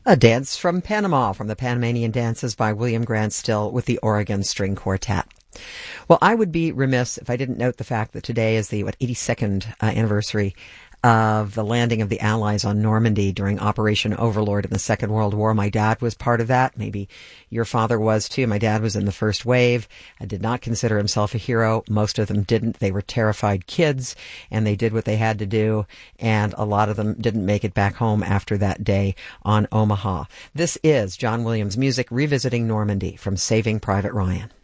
A dance from Panama, from the Panamanian Dances by William Grant Still with the Oregon String Quartet. Well, I would be remiss if I didn't note the fact that today is the 82nd anniversary of the landing of the Allies on Normandy during Operation Overlord in the Second World War. My dad was part of that. Maybe your father was too. My dad was in the first wave. I did not consider himself a hero. Most of them didn't. They were terrified kids, and they did what they had to do, and a lot of them didn't make it back home after that day on Omaha. This is John Williams Music revisiting Normandy from Saving Private Ryan.